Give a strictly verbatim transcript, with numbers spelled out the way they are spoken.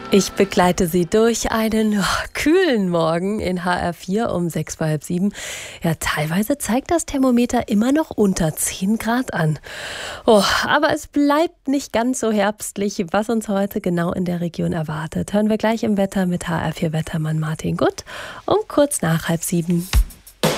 Ich begleite Sie durch einen oh, kühlen Morgen in H R vier um sechs vor halb sieben. Ja, teilweise zeigt das Thermometer immer noch unter zehn Grad an. Oh, aber es bleibt nicht ganz so herbstlich, was uns heute genau in der Region erwartet. Hören wir gleich im Wetter mit H R vier Wettermann Martin Gutt um kurz nach halb sieben.